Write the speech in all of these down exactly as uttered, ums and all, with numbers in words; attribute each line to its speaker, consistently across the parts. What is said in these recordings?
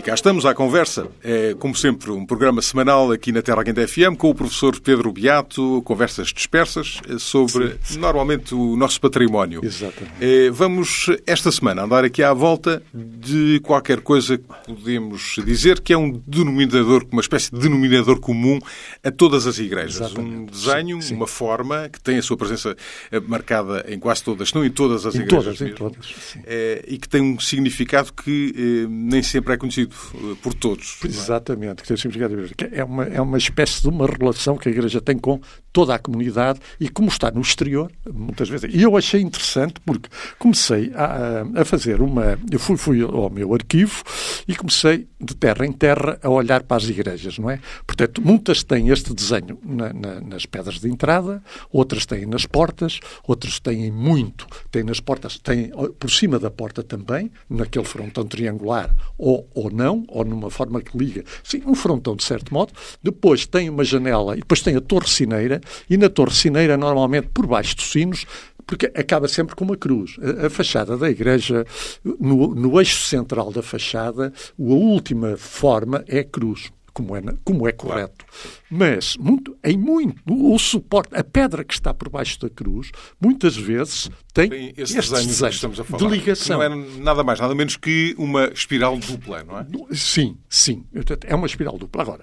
Speaker 1: cá estamos à conversa. É, como sempre, um programa semanal aqui na Terra Quente F M com o professor Pedro Beato, conversas dispersas sobre, sim, sim. normalmente, o nosso património.
Speaker 2: Exatamente.
Speaker 1: É, vamos, esta semana, andar aqui à volta de qualquer coisa que podemos dizer que é um denominador, uma espécie de denominador comum a todas as igrejas. Exatamente. Um desenho, sim, sim. uma forma que tem a sua presença marcada em quase todas, não em todas as
Speaker 2: em
Speaker 1: igrejas
Speaker 2: todas,
Speaker 1: mesmo,
Speaker 2: em todas, sim.
Speaker 1: É, e que tem um significado que é, nem sempre é conhecido por todos.
Speaker 2: Exatamente, que tem um significado. É uma, é uma espécie de uma relação que a Igreja tem com toda a comunidade e como está no exterior, muitas vezes. E eu achei interessante porque comecei a, a fazer uma... Eu fui, fui ao meu arquivo e comecei de terra em terra a olhar para as igrejas, não é? Portanto, muitas têm este desenho na, na, nas pedras de entrada, outras têm nas portas, outras têm muito, têm nas portas, têm por cima da porta também, naquele frontão triangular, ou, ou não, ou numa forma que liga. Sim, um frontão, de certo modo. Depois tem uma janela e depois tem a torre sineira, e na torre sineira, normalmente, por baixo dos sinos, porque acaba sempre com uma cruz. A, a fachada da igreja, no, no eixo central da fachada, a última forma é a cruz, como é, como é correto. Mas, muito, em muito, o suporte, a pedra que está por baixo da cruz, muitas vezes tem, tem esse desenho, desenho que estamos a falar, de ligação.
Speaker 1: Não é nada mais, nada menos que uma espiral dupla, não é?
Speaker 2: Sim, sim. É uma espiral dupla. Agora,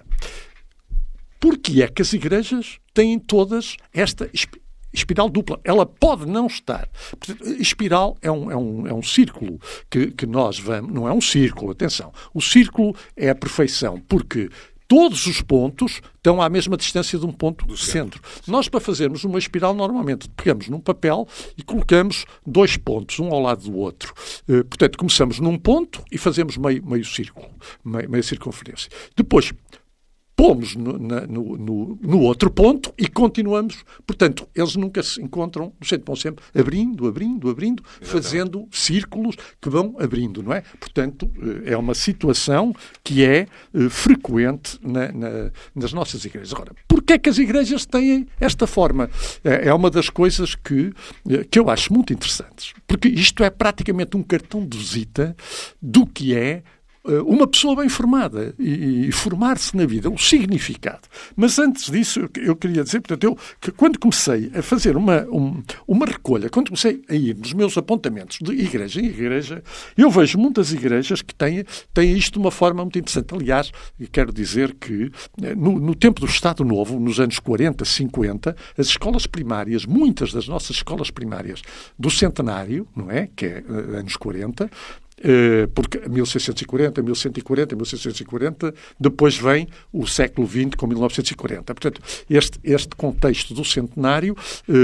Speaker 2: porque é que as igrejas têm todas esta espiral dupla? Ela pode não estar. Espiral é um, é um, é um círculo que, que nós vamos... Não é um círculo, atenção. O círculo é a perfeição, porque todos os pontos estão à mesma distância de um ponto do centro. centro. Nós, para fazermos uma espiral, normalmente pegamos num papel e colocamos dois pontos, um ao lado do outro. Portanto, começamos num ponto e fazemos meio, meio círculo, meio, meio circunferência. Depois pomos no, na, no, no, no outro ponto e continuamos. Portanto, eles nunca se encontram no centro, vão sempre abrindo, abrindo, abrindo, exatamente, fazendo círculos que vão abrindo, não é? Portanto, é uma situação que é uh, frequente na, na, nas nossas igrejas. Agora, porquê é que as igrejas têm esta forma? É, é uma das coisas que, que eu acho muito interessantes. Porque isto é praticamente um cartão de visita do que é uma pessoa bem formada e, e formar-se na vida, o significado. Mas antes disso, eu, eu queria dizer, portanto, eu, que quando comecei a fazer uma, um, uma recolha, quando comecei a ir nos meus apontamentos de igreja em igreja, eu vejo muitas igrejas que têm, têm isto de uma forma muito interessante. Aliás, quero dizer que no, no tempo do Estado Novo, nos anos quarenta, cinquenta, as escolas primárias, muitas das nossas escolas primárias do centenário, não é? Que é anos quarenta, porque mil seiscentos e quarenta, mil cento e quarenta, mil seiscentos e quarenta, depois vem o século vinte com mil novecentos e quarenta. Portanto, este, este contexto do centenário,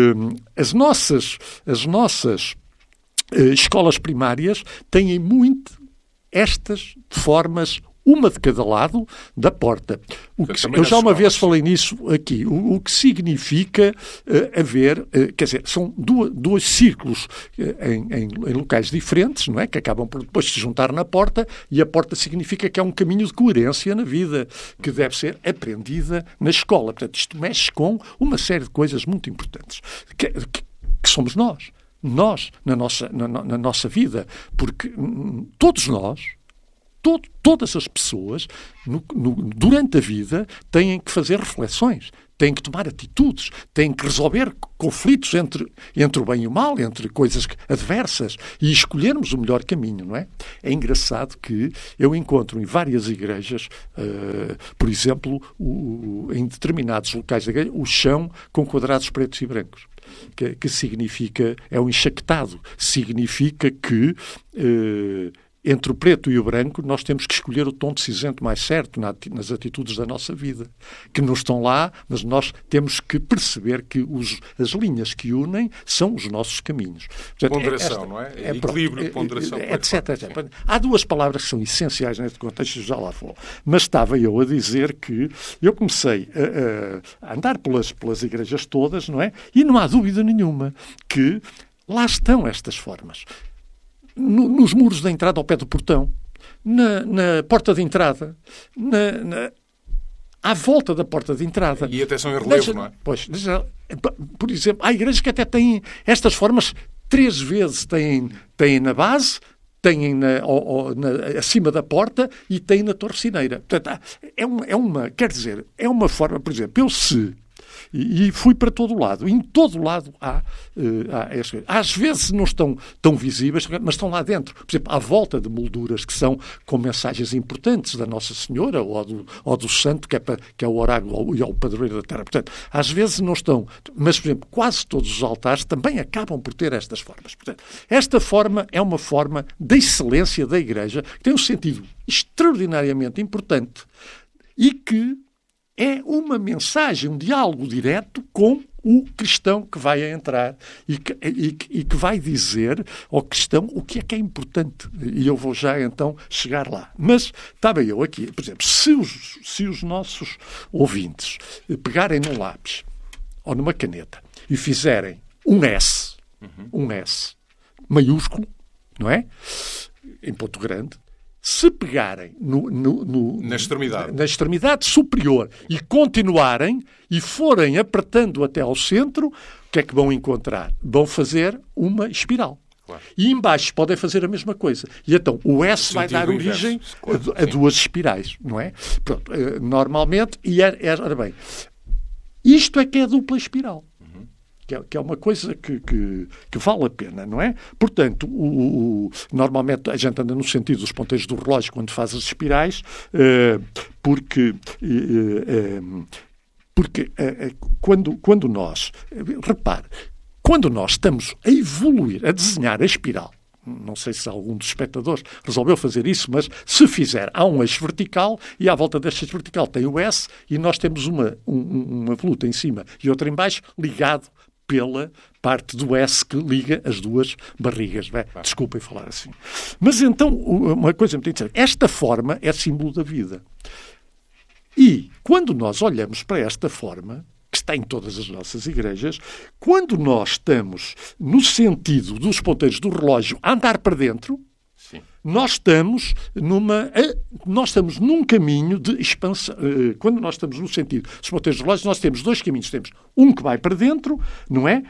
Speaker 2: as nossas, as nossas escolas primárias têm muito estas formas, uma de cada lado da porta. O que, eu já uma vez falei nisso aqui. O, o que significa uh, haver, uh, quer dizer, são duas, dois círculos uh, em, em, em locais diferentes, não é? Que acabam por depois se juntar na porta, e a porta significa que é um caminho de coerência na vida, que deve ser aprendida na escola. Portanto, isto mexe com uma série de coisas muito importantes, que, que, que somos nós. Nós, na nossa, na, na nossa vida. Porque hum, todos nós, Todo, todas as pessoas, no, no, durante a vida, têm que fazer reflexões, têm que tomar atitudes, têm que resolver conflitos entre, entre o bem e o mal, entre coisas adversas, e escolhermos o melhor caminho, não é? É engraçado que eu encontro em várias igrejas, uh, por exemplo, o, em determinados locais da igreja, o chão com quadrados pretos e brancos. Que, que significa, é um enxaquetado, significa que... Uh, entre o preto e o branco, nós temos que escolher o tom de cinzento mais certo nas atitudes da nossa vida, que não estão lá, mas nós temos que perceber que os, as linhas que unem são os nossos caminhos.
Speaker 1: Portanto, ponderação, esta, não é? é Equilíbrio, é, ponderação.
Speaker 2: É, etc, etcétera. Há duas palavras que são essenciais neste contexto, já lá vou. Mas estava eu a dizer que eu comecei a, a andar pelas, pelas igrejas todas, não é? E não há dúvida nenhuma que lá estão estas formas. No, nos muros da entrada ao pé do portão, na, na porta de entrada, na, na, à volta da porta de entrada.
Speaker 1: E até são em relevo,
Speaker 2: deixa,
Speaker 1: não é?
Speaker 2: Pois, deixa, por exemplo, há igrejas que até têm estas formas, três vezes têm, têm na base, têm na, ou, ou, na, acima da porta e têm na torcineira. Portanto, é uma, é uma, quer dizer, é uma forma, por exemplo, eu se, e, e fui para todo o lado, em todo o lado há, uh, há estas coisas. Às vezes não estão tão visíveis, mas estão lá dentro. Por exemplo, à volta de molduras que são com mensagens importantes da Nossa Senhora ou do, ou do Santo, que é, para, que é o oráculo e é o padroeiro da terra. Portanto, às vezes não estão, mas, por exemplo, quase todos os altares também acabam por ter estas formas. Portanto, esta forma é uma forma da excelência da Igreja, que tem um sentido extraordinariamente importante e que é uma mensagem, um diálogo direto com o cristão que vai entrar e que, e, e que vai dizer ao cristão o que é que é importante. E eu vou já, então, chegar lá. Mas estava eu aqui, por exemplo, se os, se os nossos ouvintes pegarem num lápis ou numa caneta e fizerem um S, uhum. um S maiúsculo, não é? Em ponto grande, se pegarem no, no, no,
Speaker 1: na, extremidade.
Speaker 2: na extremidade superior e continuarem e forem apertando até ao centro, o que é que vão encontrar? Vão fazer uma espiral. Claro. E embaixo podem fazer a mesma coisa. E então o S vai dar origem claro, a, a duas espirais, não é? Pronto, normalmente, e é, é, ora bem, isto é que é a dupla espiral. Que é, que é uma coisa que, que, que vale a pena, não é? Portanto, o, o, normalmente a gente anda no sentido dos ponteiros do relógio quando faz as espirais, uh, porque, uh, uh, porque uh, quando, quando nós, uh, repare, quando nós estamos a evoluir, a desenhar a espiral, não sei se algum dos espectadores resolveu fazer isso, mas se fizer, há um eixo vertical e à volta deste eixo vertical tem o S e nós temos uma, um, uma voluta em cima e outra em baixo ligado pela parte do S que liga as duas barrigas. Bem, desculpem falar assim. Mas então, uma coisa muito interessante. Esta forma é símbolo da vida. E, quando nós olhamos para esta forma, que está em todas as nossas igrejas, quando nós estamos no sentido dos ponteiros do relógio a andar para dentro, sim. Nós estamos numa, nós estamos num caminho de expansão. Quando nós estamos no sentido dos ponteiros do relógio, nós temos dois caminhos. Temos um que vai para dentro, não é?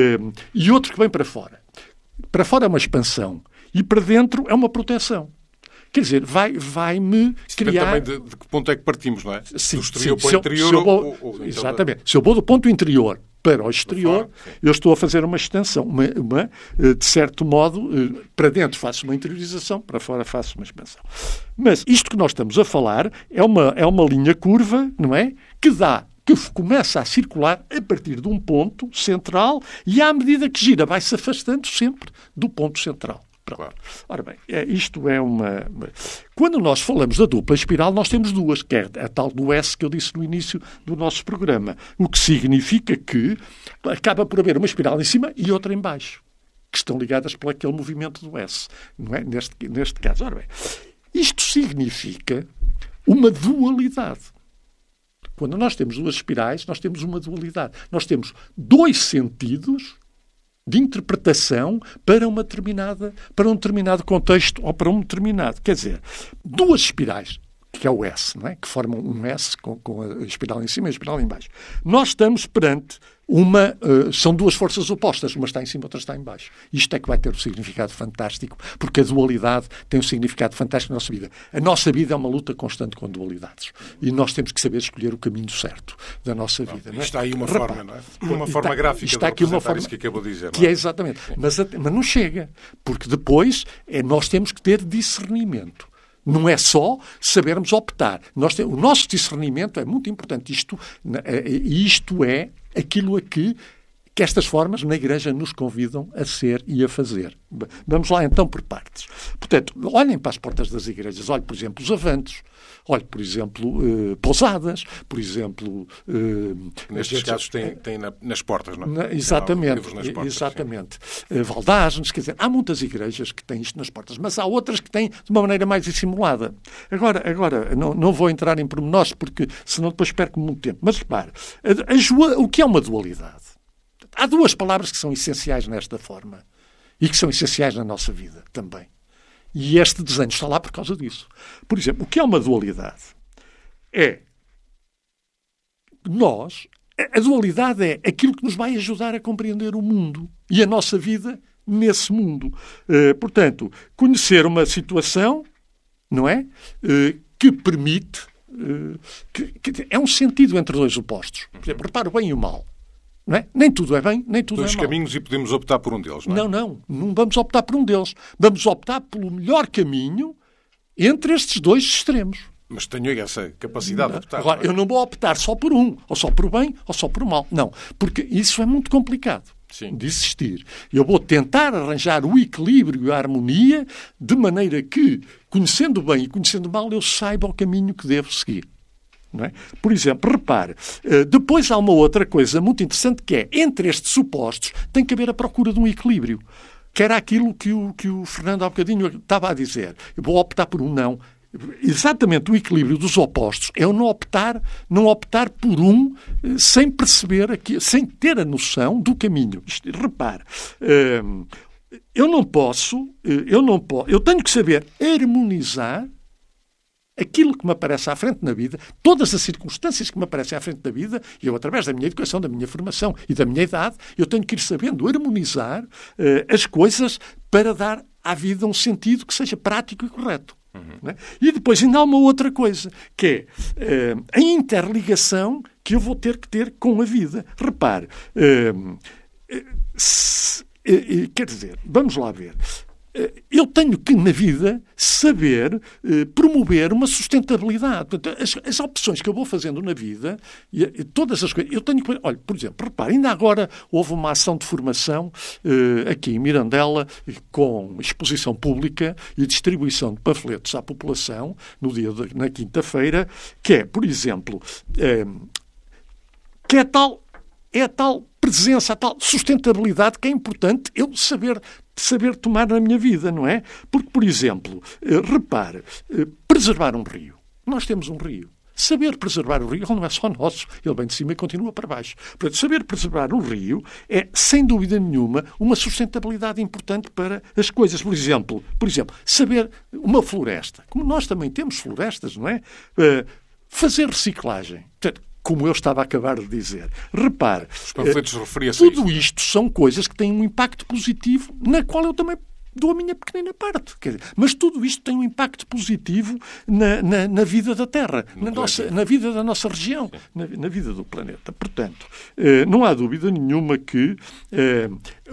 Speaker 2: E outro que vem para fora. Para fora é uma expansão e para dentro é uma proteção. Quer dizer, vai, vai-me criar...
Speaker 1: Depende também de, de que ponto é que partimos, não é?
Speaker 2: Sim,
Speaker 1: do exterior
Speaker 2: sim,
Speaker 1: para o interior.
Speaker 2: Se eu, vou,
Speaker 1: ou, ou,
Speaker 2: exatamente. Se eu vou do ponto interior para o exterior, fora, eu estou a fazer uma extensão. Uma, uma, de certo modo, para dentro faço uma interiorização, para fora faço uma expansão. Mas isto que nós estamos a falar é uma, é uma linha curva, não é? Que dá... que começa a circular a partir de um ponto central e, à medida que gira, vai-se afastando sempre do ponto central. Claro. Ora bem, isto é uma... Quando nós falamos da dupla espiral, nós temos duas, que é a tal do S que eu disse no início do nosso programa, o que significa que acaba por haver uma espiral em cima e outra em baixo, que estão ligadas por aquele movimento do S, não é? Neste, neste caso. Ora bem, isto significa uma dualidade. Quando nós temos duas espirais, nós temos uma dualidade. Nós temos dois sentidos de interpretação para, uma determinada, para um determinado contexto ou para um determinado. Quer dizer, duas espirais, que é o S, não é? Que formam um S com, com a espiral em cima e a espiral em baixo. Nós estamos perante uma... Uh, são duas forças opostas, uma está em cima, outra está em baixo. Isto é que vai ter um significado fantástico, porque a dualidade tem um significado fantástico na nossa vida. A nossa vida é uma luta constante com dualidades. E nós temos que saber escolher o caminho certo da nossa vida. Não é?
Speaker 1: Está aí uma Repara, forma, não é? Uma forma
Speaker 2: está,
Speaker 1: gráfica
Speaker 2: está
Speaker 1: de
Speaker 2: aqui uma forma
Speaker 1: isso que acabou de dizer.
Speaker 2: Que é, é exatamente. Mas, mas não chega. Porque depois é, nós temos que ter discernimento. Não é só sabermos optar. Nós temos, o nosso discernimento é muito importante. Isto, isto é aquilo a que, que estas formas na Igreja nos convidam a ser e a fazer. Vamos lá então por partes. Portanto, olhem para as portas das igrejas. Olhem, por exemplo, os avantos. Olhem, por exemplo, eh, pousadas. Por exemplo... Eh,
Speaker 1: Nestes casos tem, tem na, nas portas, não é?
Speaker 2: Na, exatamente.
Speaker 1: Nas portas,
Speaker 2: exatamente. Eh, Valdagens, quer dizer, há muitas igrejas que têm isto nas portas, mas há outras que têm de uma maneira mais dissimulada. Agora, agora não, não vou entrar em pormenores, porque senão depois perco muito tempo. Mas repare, a, a, o que é uma dualidade? Há duas palavras que são essenciais nesta forma e que são essenciais na nossa vida também. E este desenho está lá por causa disso. Por exemplo, o que é uma dualidade? É nós... A dualidade é aquilo que nos vai ajudar a compreender o mundo e a nossa vida nesse mundo. Uh, portanto, conhecer uma situação, não é? Uh, que permite... Uh, que, que é um sentido entre dois opostos. Por exemplo, repara o bem e o mal. Não é? Nem tudo é bem, nem tudo
Speaker 1: dois
Speaker 2: é mal.
Speaker 1: Dois caminhos e podemos optar por um deles, não é?
Speaker 2: Não, não. Não vamos optar por um deles. Vamos optar pelo melhor caminho entre estes dois extremos.
Speaker 1: Mas tenho essa capacidade
Speaker 2: não.
Speaker 1: de optar.
Speaker 2: Agora,
Speaker 1: não é?
Speaker 2: eu não vou optar só por um, ou só por o bem, ou só por o mal. Não, porque isso é muito complicado. Sim. De existir. Eu vou tentar arranjar o equilíbrio e a harmonia de maneira que, conhecendo o bem e conhecendo o mal, eu saiba o caminho que devo seguir. Não é? Por exemplo, repare, depois há uma outra coisa muito interessante que é, entre estes supostos, tem que haver a procura de um equilíbrio. Que era aquilo que o, que o Fernando há bocadinho estava a dizer. Eu vou optar por um não. Exatamente o equilíbrio dos opostos é eu não optar, não optar por um sem perceber, aqui, sem ter a noção do caminho. Isto, repare, eu não posso, eu não posso, eu tenho que saber harmonizar aquilo que me aparece à frente na vida, todas as circunstâncias que me aparecem à frente da vida, e eu, através da minha educação, da minha formação e da minha idade, eu tenho que ir sabendo harmonizar uh, as coisas para dar à vida um sentido que seja prático e correto. Uhum. Não é? E depois ainda há uma outra coisa, que é uh, a interligação que eu vou ter que ter com a vida. Repare, uh, uh, se, uh, uh, quer dizer, vamos lá ver... Eu tenho que, na vida, saber eh, promover uma sustentabilidade. Portanto, as, as opções que eu vou fazendo na vida, e, e todas as coisas, eu tenho que... Olha, por exemplo, repare, ainda agora houve uma ação de formação eh, aqui em Mirandela, com exposição pública e distribuição de panfletos à população, no dia de, na quinta-feira, que é, por exemplo, eh, que é tal... É a tal presença, a tal sustentabilidade que é importante eu saber, saber tomar na minha vida, não é? Porque, por exemplo, repare, preservar um rio. Nós temos um rio. Saber preservar o rio não é só nosso. Ele vem de cima e continua para baixo. Portanto, saber preservar o rio é, sem dúvida nenhuma, uma sustentabilidade importante para as coisas. Por exemplo, por exemplo, saber uma floresta. Como nós também temos florestas, não é? Fazer reciclagem. Portanto, como eu estava a acabar de dizer. Repare,
Speaker 1: os panfletos referiam-se
Speaker 2: tudo isto são coisas que têm um impacto positivo, na qual eu também dou a minha pequenina parte. Quer dizer, mas tudo isto tem um impacto positivo na, na, na vida da Terra, na, nossa, na vida da nossa região, na, na vida do planeta. Portanto, eh, não há dúvida nenhuma que eh,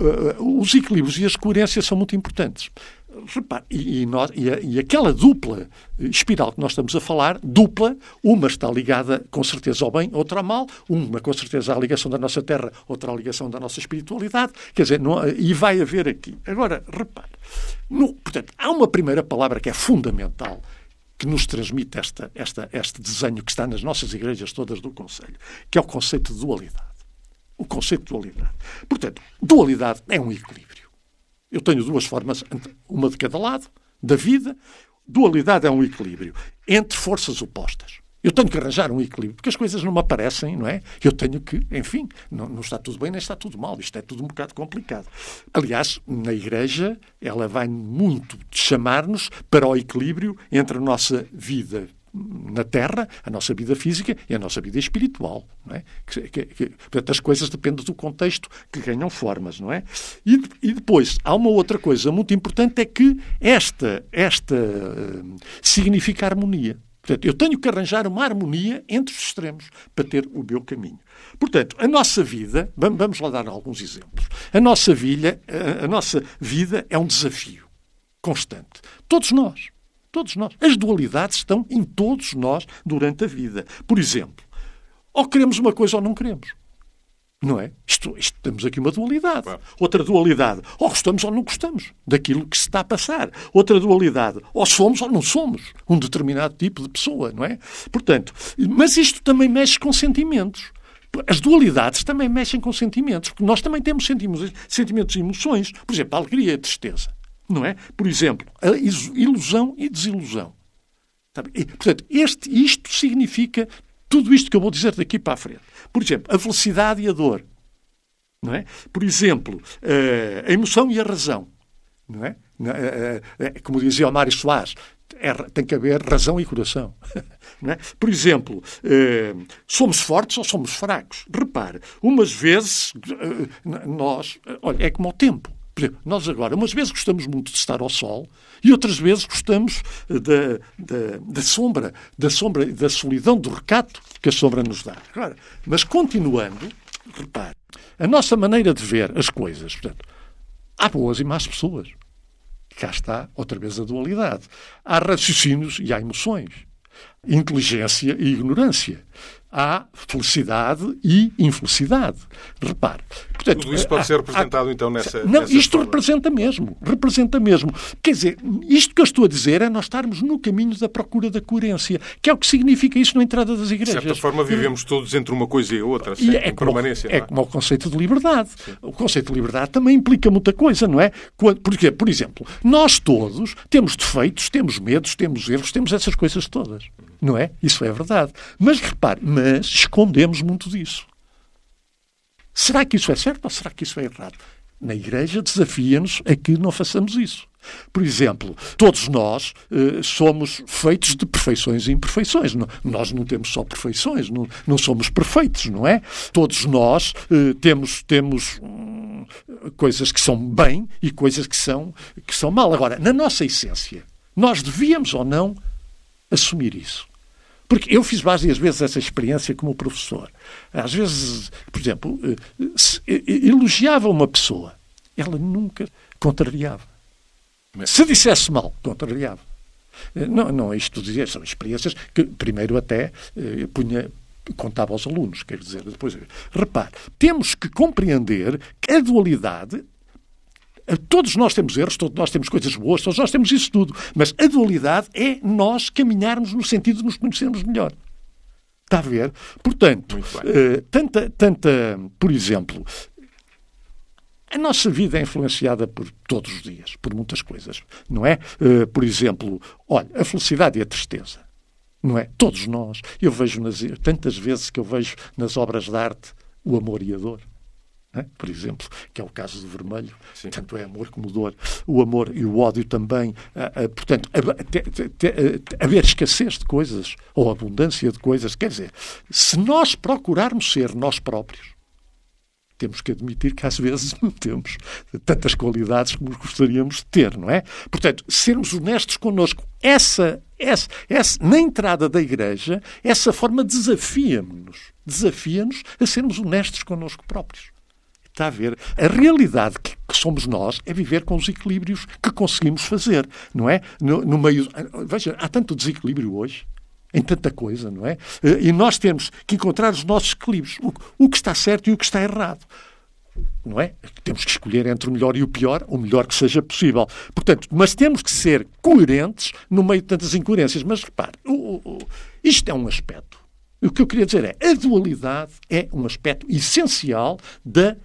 Speaker 2: os equilíbrios e as coerências são muito importantes. Repare, e, e, nós, e, a, e aquela dupla espiral que nós estamos a falar, dupla, uma está ligada com certeza ao bem, outra ao mal, uma com certeza à ligação da nossa terra, outra à ligação da nossa espiritualidade, quer dizer, não, e vai haver aqui. Agora, repare, no, portanto, há uma primeira palavra que é fundamental, que nos transmite esta, esta, este desenho que está nas nossas igrejas todas do Conselho, que é o conceito de dualidade. O conceito de dualidade. Portanto, dualidade é um equilíbrio. Eu tenho duas formas, uma de cada lado, da vida. Dualidade é um equilíbrio entre forças opostas. Eu tenho que arranjar um equilíbrio, porque as coisas não me aparecem, não é? Eu tenho que, enfim, não, não está tudo bem nem está tudo mal. Isto é tudo um bocado complicado. Aliás, na Igreja, ela vai muito chamar-nos para o equilíbrio entre a nossa vida na Terra, a nossa vida física e a nossa vida espiritual, não é? Que, que, que, portanto, as coisas dependem do contexto que ganham formas, não é? E, e depois, há uma outra coisa muito importante, é que esta, esta uh, significa harmonia. Portanto, eu tenho que arranjar uma harmonia entre os extremos para ter o meu caminho. Portanto, a nossa vida, vamos lá dar alguns exemplos, a nossa vida, a, a nossa vida é um desafio constante. Todos nós. Todos nós. As dualidades estão em todos nós durante a vida. Por exemplo, ou queremos uma coisa ou não queremos. Não é? Isto, isto, temos aqui uma dualidade. Outra dualidade, ou gostamos ou não gostamos daquilo que se está a passar. Outra dualidade, ou somos ou não somos um determinado tipo de pessoa, não é? Portanto, mas isto também mexe com sentimentos. As dualidades também mexem com sentimentos, porque nós também temos sentimentos, sentimentos e emoções. Por exemplo, a alegria e a tristeza. Não é? Por exemplo, a ilusão e desilusão. E, portanto, este, isto significa tudo isto que eu vou dizer daqui para a frente. Por exemplo, a felicidade e a dor. Não é? Por exemplo, a emoção e a razão. Não é? Como dizia o Mário Soares, é, tem que haver razão e coração. Não é? Por exemplo, somos fortes ou somos fracos? Repare, umas vezes nós... Olha, é como o tempo. Por exemplo, nós agora, umas vezes gostamos muito de estar ao sol e outras vezes gostamos da, da, da sombra, da sombra, da solidão, do recato que a sombra nos dá. Agora, mas continuando, repare, a nossa maneira de ver as coisas, portanto, há boas e más pessoas. Cá está, outra vez, a dualidade. Há raciocínios e há emoções. Inteligência e ignorância. Há felicidade e infelicidade. Repare. Portanto,
Speaker 1: tudo isso pode
Speaker 2: há,
Speaker 1: ser representado,
Speaker 2: há,
Speaker 1: então, nessa
Speaker 2: Não,
Speaker 1: nessa
Speaker 2: isto
Speaker 1: forma.
Speaker 2: representa mesmo. Representa mesmo. Quer dizer, isto que eu estou a dizer é nós estarmos no caminho da procura da coerência, que é o que significa isso na entrada das igrejas.
Speaker 1: De certa forma, vivemos todos entre uma coisa e outra, sem
Speaker 2: é como,
Speaker 1: permanência.
Speaker 2: É,
Speaker 1: é
Speaker 2: como o conceito de liberdade.
Speaker 1: Sim.
Speaker 2: O conceito de liberdade também implica muita coisa, não é? Porque, por exemplo, nós todos temos defeitos, temos medos, temos erros, temos essas coisas todas. Não é? Isso é verdade. Mas, repare, mas escondemos muito disso. Será que isso é certo ou será que isso é errado? Na Igreja desafia-nos a que não façamos isso. Por exemplo, todos nós eh, somos feitos de perfeições e imperfeições. Não, nós não temos só perfeições, não, não somos perfeitos, não é? Todos nós eh, temos, temos hum, coisas que são bem e coisas que são, que são mal. Agora, na nossa essência, nós devíamos ou não assumir isso. Porque eu fiz várias vezes essa experiência como professor. Às vezes, por exemplo, se elogiava uma pessoa, ela nunca contrariava. Se dissesse mal, contrariava. Não, não é isto dizer, são experiências que primeiro até eh, punha, contava aos alunos, quer dizer, depois. Repare, temos que compreender que a dualidade. Todos nós temos erros, todos nós temos coisas boas, todos nós temos isso tudo. Mas a dualidade é nós caminharmos no sentido de nos conhecermos melhor. Está a ver? Portanto, uh, tanta, tanta, por exemplo, a nossa vida é influenciada por todos os dias, por muitas coisas, não é? Uh, por exemplo, olha, a felicidade e a tristeza, não é? Todos nós. Eu vejo, nas, tantas vezes que eu vejo nas obras de arte o amor e a dor. É? Por exemplo, que é o caso do Vermelho, Sim. tanto é amor como dor, o amor e o ódio também, ah, ah, portanto, haver escassez de coisas ou abundância de coisas, quer dizer, se nós procurarmos ser nós próprios, temos que admitir que às vezes não temos tantas qualidades como gostaríamos de ter, não é? Portanto, sermos honestos connosco, essa, essa, essa na entrada da Igreja, essa forma desafia-nos, desafia-nos a sermos honestos connosco próprios. Está a ver? A realidade que, que somos nós é viver com os equilíbrios que conseguimos fazer, não é? No, no meio... Veja, há tanto desequilíbrio hoje, em tanta coisa, não é? E nós temos que encontrar os nossos equilíbrios, o, o que está certo e o que está errado. Não é? Temos que escolher entre o melhor e o pior, o melhor que seja possível. Portanto, mas temos que ser coerentes no meio de tantas incoerências. Mas repare, o, o, isto é um aspecto. O que eu queria dizer é, a dualidade é um aspecto essencial da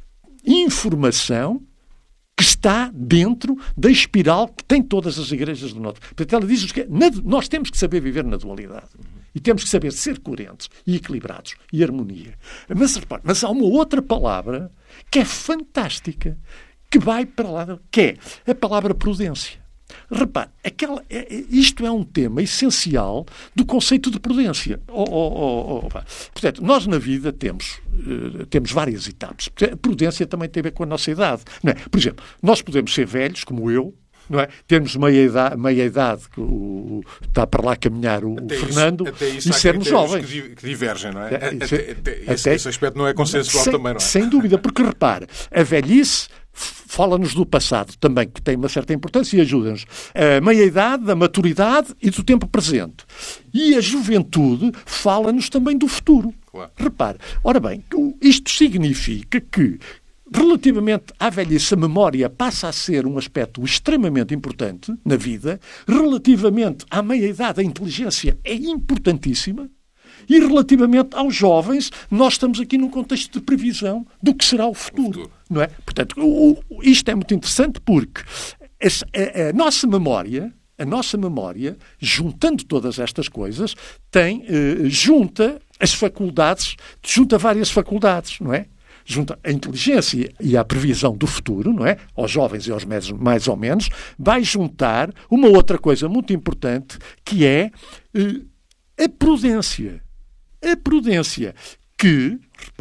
Speaker 2: informação que está dentro da espiral que tem todas as igrejas do norte. Portanto, ela diz que nós temos que saber viver na dualidade. E temos que saber ser coerentes e equilibrados e harmonia. Mas, repare, mas há uma outra palavra que é fantástica, que vai para lá, que é a palavra prudência. Repare, aquela, isto é um tema essencial do conceito de prudência. Oh, oh, oh, oh. Portanto, nós na vida temos, uh, temos várias etapas. A prudência também tem a ver com a nossa idade. Não é? Por exemplo, nós podemos ser velhos, como eu, não é? Termos meia idade, meia idade que o, está para lá caminhar o, o Fernando,
Speaker 1: isso,
Speaker 2: e sermos jovens.
Speaker 1: Que, que divergem, não é?
Speaker 2: é
Speaker 1: até,
Speaker 2: isso,
Speaker 1: até, esse,
Speaker 2: até,
Speaker 1: esse aspecto não é consensual
Speaker 2: sem,
Speaker 1: também, não é?
Speaker 2: Sem dúvida, porque repare, a velhice fala-nos do passado também, que tem uma certa importância e ajuda-nos. A meia-idade, da maturidade e do tempo presente. E a juventude fala-nos também do futuro.
Speaker 1: Claro.
Speaker 2: Repare, ora bem, isto significa que, relativamente à velhice, a memória passa a ser um aspecto extremamente importante na vida. Relativamente à meia-idade, a inteligência é importantíssima. E relativamente aos jovens, nós estamos aqui num contexto de previsão do que será o futuro. O futuro. Não é? Portanto, o, o, isto é muito interessante porque a, a, a nossa memória, a nossa memória, juntando todas estas coisas, tem, eh, junta as faculdades, junta várias faculdades, não é? Junta a inteligência e a previsão do futuro, não é? Aos jovens e aos médios, mais ou menos, vai juntar uma outra coisa muito importante, que é eh, a prudência. A prudência que, repare,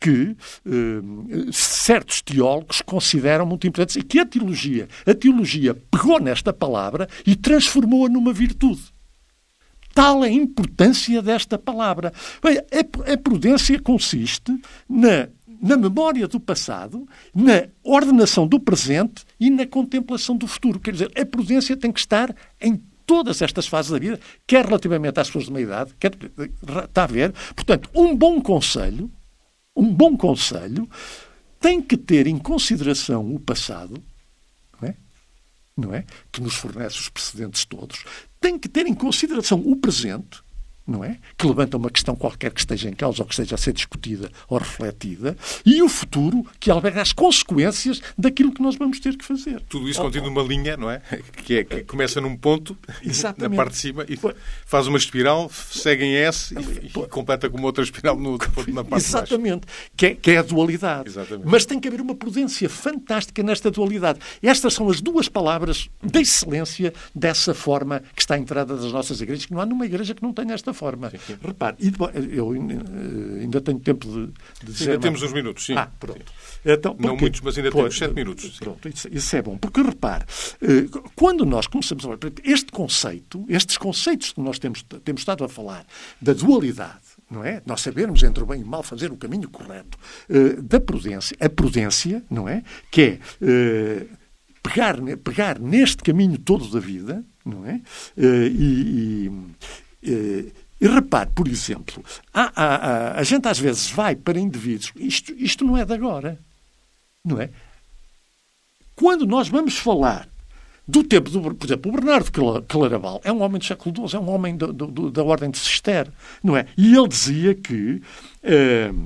Speaker 2: que uh, certos teólogos consideram muito importantes e que a teologia, a teologia pegou nesta palavra e transformou-a numa virtude. Tal é a importância desta palavra. Bem, a, a prudência consiste na, na memória do passado, na ordenação do presente e na contemplação do futuro. Quer dizer, a prudência tem que estar em todas estas fases da vida, quer relativamente às pessoas de meia idade, quer, está a ver? Portanto, um bom conselho, um bom conselho tem que ter em consideração o passado, não é? Não é? Que nos fornece os precedentes todos, tem que ter em consideração o presente, não é? Que levanta uma questão qualquer que esteja em causa ou que esteja a ser discutida ou refletida, e o futuro, que alberga as consequências daquilo que nós vamos ter que fazer.
Speaker 1: Tudo isso contém numa linha, não é? Que, é, que começa num ponto, exatamente, na parte de cima, e faz uma espiral, segue em S e, e completa com uma outra espiral no outro ponto, na parte
Speaker 2: exatamente, de baixo. Que é, que é a dualidade.
Speaker 1: Exatamente.
Speaker 2: Mas tem que haver uma prudência fantástica nesta dualidade. Estas são as duas palavras da excelência dessa forma que está à entrada das nossas igrejas, que não há numa igreja que não tenha esta forma. Sim, sim. Repare, eu ainda tenho tempo de, de dizer...
Speaker 1: Ainda temos uns minutos, sim.
Speaker 2: Ah, pronto. Então, porque,
Speaker 1: não muitos, mas ainda
Speaker 2: pois,
Speaker 1: temos sete minutos.
Speaker 2: Pronto, isso, isso é bom. Porque, repare, quando nós começamos a falar... Este conceito, estes conceitos que nós temos, temos estado a falar, da dualidade, não é? Nós sabermos entre o bem e o mal fazer o caminho correto, da prudência, a prudência, não é? Que é pegar, pegar neste caminho todo da vida, não é? E... e E repare, por exemplo, a, a, a, a gente às vezes vai para indivíduos... Isto, isto não é de agora. Não é? Quando nós vamos falar do tempo... Do, por exemplo, o Bernardo Claraval é um homem do século doze, é um homem do, do, da Ordem de Cister. Não é? E ele dizia que uh,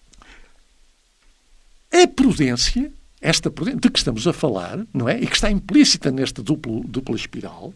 Speaker 2: a prudência, esta prudência de que estamos a falar, não é? E que está implícita nesta duplo, dupla espiral...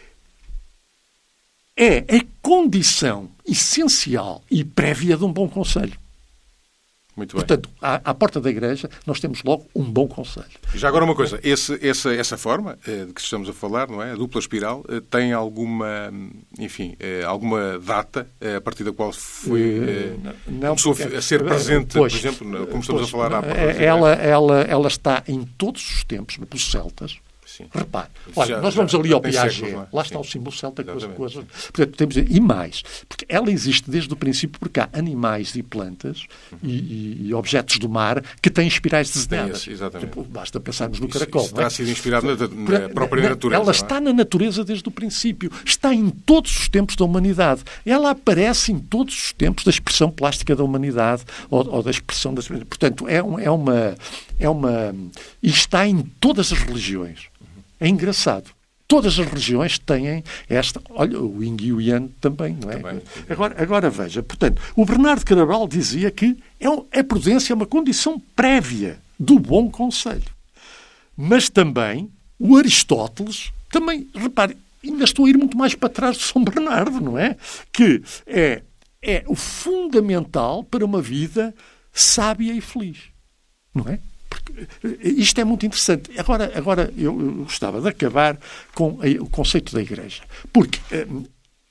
Speaker 2: é a condição essencial e prévia de um bom conselho.
Speaker 1: Muito bem.
Speaker 2: Portanto, à, à porta da igreja, nós temos logo um bom conselho.
Speaker 1: Já agora uma coisa, esse, essa, essa forma eh, de que estamos a falar, não é? A dupla espiral, eh, tem alguma, enfim, eh, alguma data eh, a partir da qual foi eh,
Speaker 2: não,
Speaker 1: começou
Speaker 2: porque,
Speaker 1: a ser presente,
Speaker 2: pois,
Speaker 1: por exemplo, como estamos
Speaker 2: pois,
Speaker 1: a falar há pouco.
Speaker 2: Ela, ela, ela está em todos os tempos, pelos celtas.
Speaker 1: Sim.
Speaker 2: Repare, olha,
Speaker 1: já,
Speaker 2: nós vamos
Speaker 1: já,
Speaker 2: ali
Speaker 1: já
Speaker 2: ao Piaget,
Speaker 1: séculos,
Speaker 2: lá está o símbolo celta, coisa, coisa. Portanto, temos, e mais, porque ela existe desde o princípio, porque há animais e plantas uhum. e, e, e objetos do mar que têm espirais desenhadas. Tipo, basta pensarmos no caracol.
Speaker 1: Isso, isso terá sido inspirado na, na própria
Speaker 2: na,
Speaker 1: natureza.
Speaker 2: Ela está na natureza desde o princípio, está em todos os tempos da humanidade. Ela aparece em todos os tempos da expressão plástica da humanidade ou, ou da expressão da... Portanto, é, um, é uma... É uma e está em todas as religiões. É engraçado. Todas as religiões têm esta... Olha, o Yin e o Yang também, não é?
Speaker 1: Também.
Speaker 2: Agora, agora veja, portanto, o Bernardo Claraval dizia que é um, a prudência é uma condição prévia do bom conselho. Mas também o Aristóteles, também, repare, ainda estou a ir muito mais para trás do São Bernardo, não é? Que é, é o fundamental para uma vida sábia e feliz, não é? Isto é muito interessante. Agora, agora eu, eu gostava de acabar com a, o conceito da Igreja. Porque uh,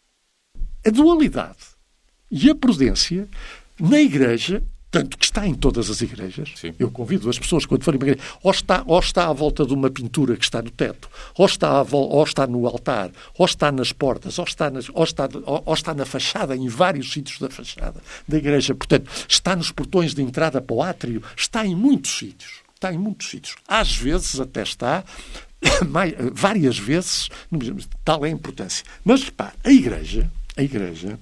Speaker 2: a dualidade e a prudência na Igreja, tanto que está em todas as igrejas, sim. Eu convido as pessoas, quando forem para a igreja, ou está, ou está à volta de uma pintura que está no teto, ou está, à vol- ou está no altar, ou está nas portas, ou está, nas, ou, está, ou, ou está na fachada, em vários sítios da fachada da igreja. Portanto, está nos portões de entrada para o átrio, está em muitos sítios. Está em muitos sítios. Às vezes até está, mais, várias vezes, tal é a importância. Mas, repare, a igreja, a igreja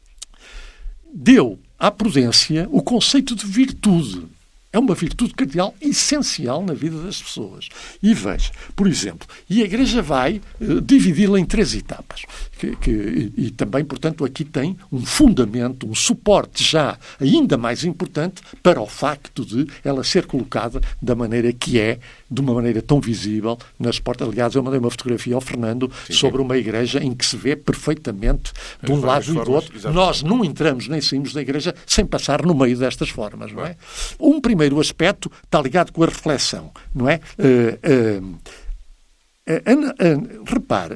Speaker 2: deu à prudência o conceito de virtude. É uma virtude cardeal essencial na vida das pessoas. E veja, por exemplo, e a Igreja vai uh, dividi-la em três etapas. Que, que, e, e também, portanto, aqui tem um fundamento, um suporte já ainda mais importante para o facto de ela ser colocada da maneira que é, de uma maneira tão visível nas portas. Aliás, eu mandei uma fotografia ao Fernando sim, sobre sim. uma igreja em que se vê perfeitamente de um lado formas, e do outro. Exatamente. Nós não entramos nem saímos da igreja sem passar no meio destas formas, não é? Um primeiro aspecto está ligado com a reflexão, não é? Uh, uh, uh, uh, uh, repare,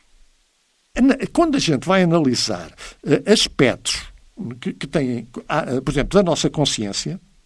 Speaker 2: uh, quando a gente vai analisar uh, aspectos que, que têm, uh, por exemplo, da nossa consciência,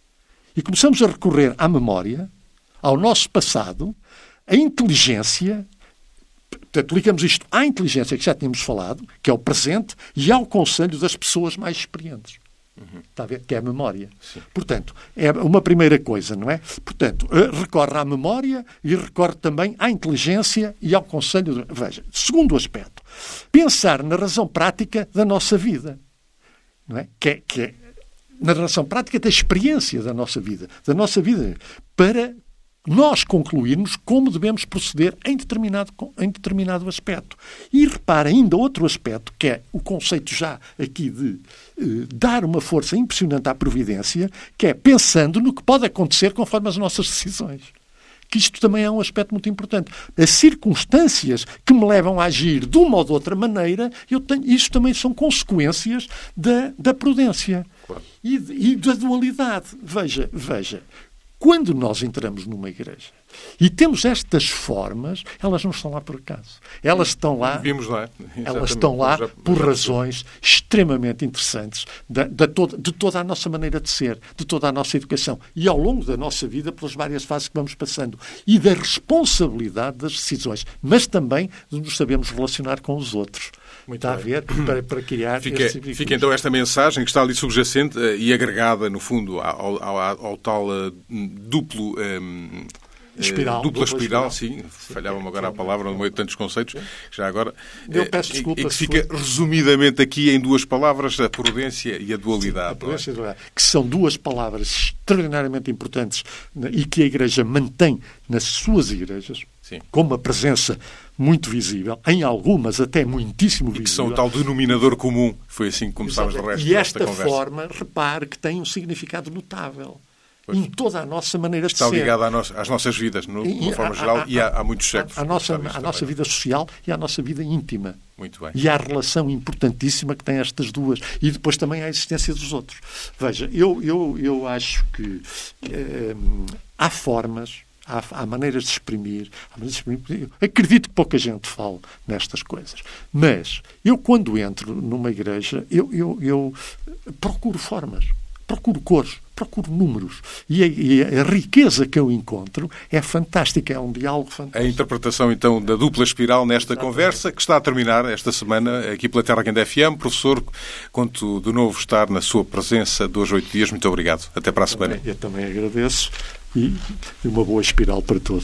Speaker 2: e começamos a recorrer à memória, ao nosso passado, à inteligência, portanto, ligamos isto à inteligência que já tínhamos falado, que é o presente, e ao conselho das pessoas mais experientes. Uhum. Está a ver? Que é a memória. Sim. Portanto, é uma primeira coisa, não é? Portanto, recorre à memória e recorre também à inteligência e ao conselho. Veja, segundo aspecto, pensar na razão prática da nossa vida, não é? Que é, que é na razão prática da experiência da nossa vida, da nossa vida, para nós concluirmos como devemos proceder em determinado, em determinado aspecto. E repara ainda outro aspecto, que é o conceito já aqui de eh, dar uma força impressionante à providência, que é pensando no que pode acontecer conforme as nossas decisões. Que isto também é um aspecto muito importante. As circunstâncias que me levam a agir de uma ou de outra maneira, eu tenho, isto também são consequências da, da prudência. Claro. E, e da dualidade. Veja, veja. Quando nós entramos numa igreja e temos estas formas, elas não estão lá por acaso. Elas estão lá,
Speaker 1: Vimos lá.
Speaker 2: Elas estão lá já, por já razões extremamente interessantes de, de, toda, de toda a nossa maneira de ser, de toda a nossa educação e ao longo da nossa vida pelas várias fases que vamos passando e da responsabilidade das decisões, mas também de nos sabermos relacionar com os outros.
Speaker 1: Muito
Speaker 2: está
Speaker 1: bem.
Speaker 2: a ver? Para, para criar...
Speaker 1: Fica, fica então esta mensagem que está ali subjacente uh, e agregada, no fundo, ao, ao, ao, ao tal uh, duplo... Um,
Speaker 2: Espiral,
Speaker 1: dupla, dupla espiral,
Speaker 2: espiral,
Speaker 1: sim. Falhava-me agora a palavra no meio de tantos conceitos. Já agora.
Speaker 2: Eu peço desculpa.
Speaker 1: E que fica resumidamente aqui em duas palavras, a prudência e a dualidade. Sim, a
Speaker 2: prudência e a dualidade. Que são duas palavras extraordinariamente importantes e que a Igreja mantém nas suas igrejas, sim, com uma presença muito visível, em algumas até muitíssimo visível.
Speaker 1: E que são o tal denominador comum. Foi assim que começámos o resto
Speaker 2: e
Speaker 1: desta conversa.
Speaker 2: E esta forma, repare, que tem um significado notável. Pois. Em toda a nossa maneira de
Speaker 1: Está
Speaker 2: ser.
Speaker 1: Está ligado à no- às nossas vidas, no, de uma forma a, geral, a, a, e há, há muitos séculos.
Speaker 2: A, a, nossa, a nossa vida social e a nossa vida íntima.
Speaker 1: Muito bem.
Speaker 2: E há a relação importantíssima que têm estas duas. E depois também há a existência dos outros. Veja, eu, eu, eu acho que eh, há formas, há, há maneiras de exprimir, há maneiras de exprimir. Acredito que pouca gente fala nestas coisas. Mas eu, quando entro numa igreja, eu, eu, eu procuro formas. Procuro cores, procuro números. E a, e a riqueza que eu encontro é fantástica, é um diálogo fantástico.
Speaker 1: A interpretação, então, da dupla espiral nesta Exatamente. Conversa, que está a terminar esta semana aqui pela Terra Quente F M. Professor, conto de novo estar na sua presença dois, oito dias. Muito obrigado. Até para a semana.
Speaker 2: Eu também agradeço e uma boa espiral para todos.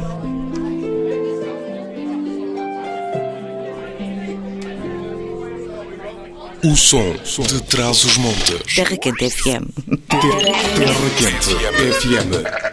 Speaker 3: O som de Trás-os-Montes.
Speaker 4: Terra Quente F M.
Speaker 3: Terra Quente F M.